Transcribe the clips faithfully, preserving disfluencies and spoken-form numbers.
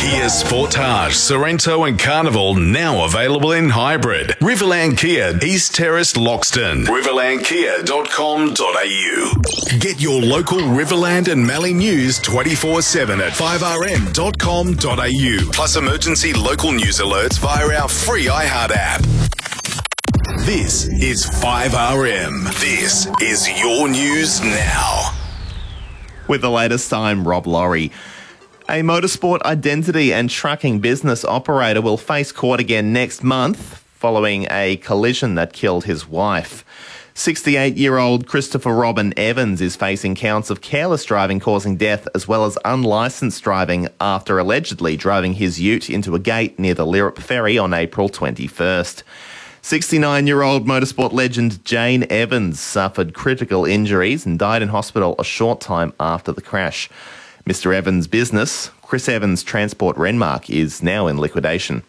Kia Sportage, Sorrento and Carnival now available in hybrid. Riverland Kia, East Terrace, Loxton. riverland kia dot com dot a u. Get your local Riverland and Mallee news twenty-four seven at five r m dot com dot a u. Plus emergency local news alerts via our free iHeart app. This is five R M. This is your news now. With the latest, I'm Rob Laurie. A motorsport identity and trucking business operator will face court again next month following a collision that killed his wife. sixty-eight-year-old Christopher Robin Evans is facing counts of careless driving causing death as well as unlicensed driving after allegedly driving his ute into a gate near the Lirrup Ferry on April twenty-first. sixty-nine-year-old motorsport legend Jane Evans suffered critical injuries and died in hospital a short time after the crash. Mister Evans' business, Chris Evans Transport Renmark, is now in liquidation.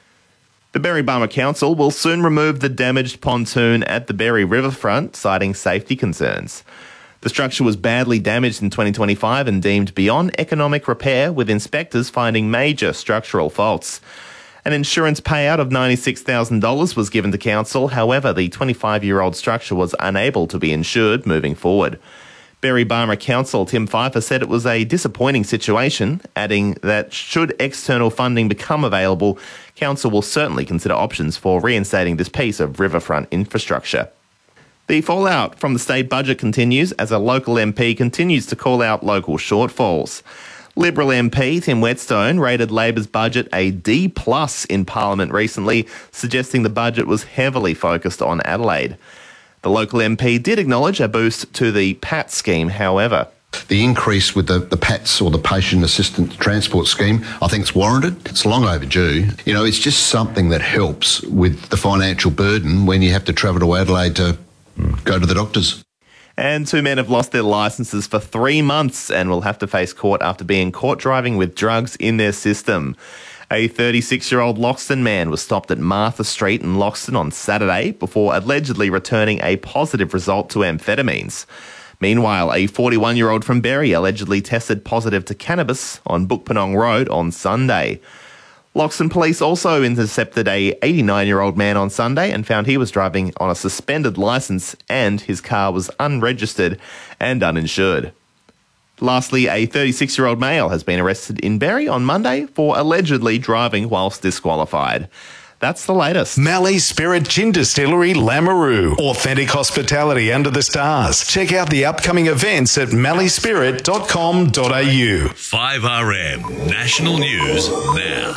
The Berry-Barmer Council will soon remove the damaged pontoon at the Berry Riverfront, citing safety concerns. The structure was badly damaged in twenty twenty-five and deemed beyond economic repair, with inspectors finding major structural faults. An insurance payout of ninety-six thousand dollars was given to council. However, the twenty-five-year-old structure was unable to be insured moving forward. Berry-Barmer Council Tim Pfeiffer said it was a disappointing situation, adding that should external funding become available, council will certainly consider options for reinstating this piece of riverfront infrastructure. The fallout from the state budget continues as a local M P continues to call out local shortfalls. Liberal M P Tim Whetstone rated Labor's budget a D plus in Parliament recently, suggesting the budget was heavily focused on Adelaide. The local M P did acknowledge a boost to the P A T scheme, however. The increase with the, the P A Ts or the Patient Assistant Transport Scheme, I think it's warranted. It's long overdue. You know, it's just something that helps with the financial burden when you have to travel to Adelaide to go to the doctors. And two men have lost their licences for three months and will have to face court after being caught driving with drugs in their system. A thirty-six-year-old Loxton man was stopped at Martha Street in Loxton on Saturday before allegedly returning a positive result to amphetamines. Meanwhile, a forty-one-year-old from Berry allegedly tested positive to cannabis on Bookpurnong Road on Sunday. Loxton police also intercepted a eighty-nine-year-old man on Sunday and found he was driving on a suspended licence and his car was unregistered and uninsured. Lastly, a thirty-six-year-old male has been arrested in Berry on Monday for allegedly driving whilst disqualified. That's the latest. Mallee Spirit Gin Distillery, Lameroo. Authentic hospitality under the stars. Check out the upcoming events at mallee spirit dot com dot a u. five R M National News Now.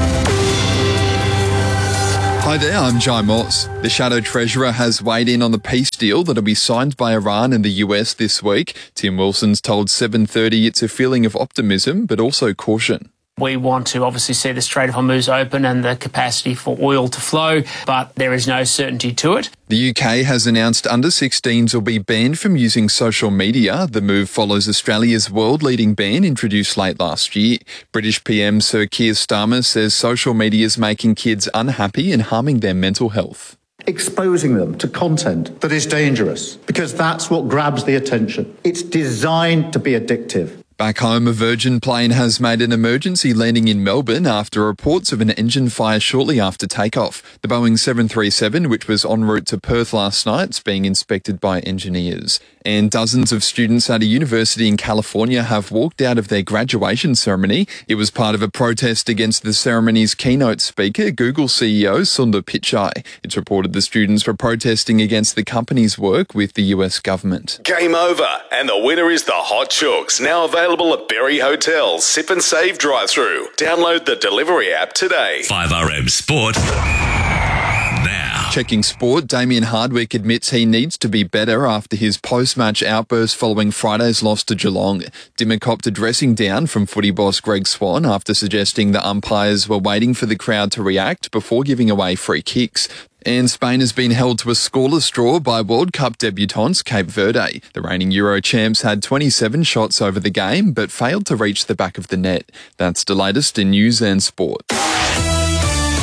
Hi there, I'm Jai Moss. The Shadow Treasurer has weighed in on the peace deal that'll be signed by Iran and the U S this week. Tim Wilson's told seven thirty it's a feeling of optimism, but also caution. We want to obviously see the Strait of Hormuz open and the capacity for oil to flow, but there is no certainty to it. The U K has announced under sixteens will be banned from using social media. The move follows Australia's world-leading ban introduced late last year. British P M Sir Keir Starmer says social media is making kids unhappy and harming their mental health. Exposing them to content that is dangerous, because that's what grabs the attention. It's designed to be addictive. Back home, a Virgin plane has made an emergency landing in Melbourne after reports of an engine fire shortly after takeoff. The Boeing seven thirty-seven, which was en route to Perth last night, is being inspected by engineers. And dozens of students at a university in California have walked out of their graduation ceremony. It was part of a protest against the ceremony's keynote speaker, Google C E O Sundar Pichai. It's reported the students were protesting against the company's work with the U S government. Game over, and the winner is the Hot Chooks, now available at Berry Hotel's Sip and Save drive-through. Download the delivery app today. five R M Sport now. Checking sport, Damien Hardwick admits he needs to be better after his post-match outburst following Friday's loss to Geelong. Dimmer copped a dressing down from footy boss Greg Swan after suggesting the umpires were waiting for the crowd to react before giving away free kicks. And Spain has been held to a scoreless draw by World Cup debutants Cape Verde. The reigning Euro champs had twenty-seven shots over the game but failed to reach the back of the net. That's the latest in news and sport.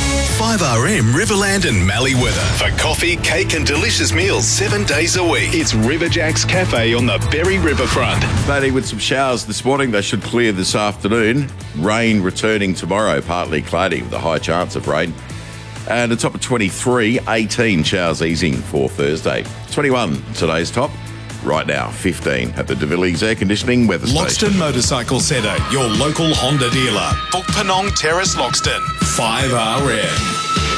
five R M Riverland and Mallee weather. For coffee, cake and delicious meals seven days a week. It's Riverjack's Cafe on the Berry Riverfront. Starting with some showers this morning, they should clear this afternoon. Rain returning tomorrow, partly cloudy with a high chance of rain. And a top of twenty-three, eighteen showers easing for Thursday. twenty-one today's top. Right now, fifteen at the De Villiers Air Conditioning Weather Station. Loxton Motorcycle Centre, your local Honda dealer. Book Penong Terrace, Loxton. five R M.